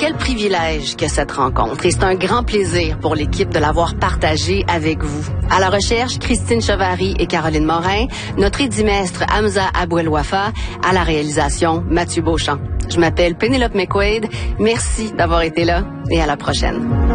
quel privilège que cette rencontre. Et c'est un grand plaisir pour l'équipe de l'avoir partagé avec vous. À la recherche, Christine Chevary et Caroline Morin. Notre édimestre, Hamza Abouel-Wafa. À la réalisation, Mathieu Beauchamp. Je m'appelle Pénélope McQuaid. Merci d'avoir été là et à la prochaine.